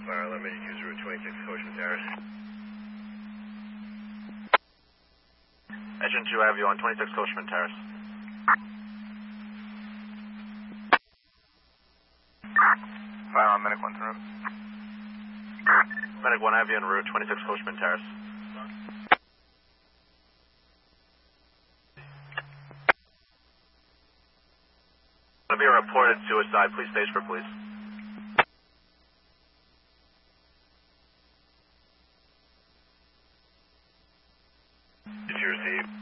Fire limited, use Route 26 Coachman Terrace. Engine 2, I have you on 26 Coachman Terrace. Fire on Medic 1 through. Medic 1, I have you en route, 26 Coachman Terrace. Going to be a reported suicide. Please stage for police.